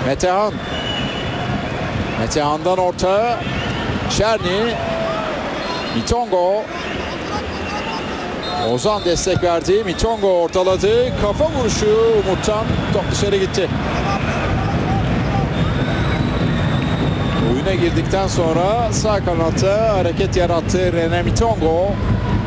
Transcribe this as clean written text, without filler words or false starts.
Metehan. Metehan'dan orta. Şerni. Mitongo. Ozan destek verdi. Mitongo ortaladı. Kafa vuruşu Umut'tan. Top dışarı gitti. Oyuna girdikten sonra sağ kanatta hareket yarattı Rene Mitongo.